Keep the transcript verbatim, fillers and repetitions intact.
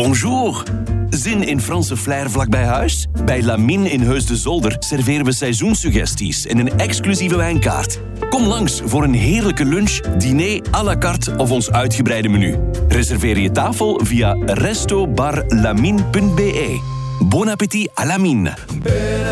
bonjour. Zin in Franse flair vlakbij huis? Bij Lamine in Heus de Zolder serveren we seizoenssuggesties en een exclusieve wijnkaart. Kom langs voor een heerlijke lunch, diner à la carte of ons uitgebreide menu. Reserveer je tafel via resto bar lamine punt be. Bon appétit à Lamine.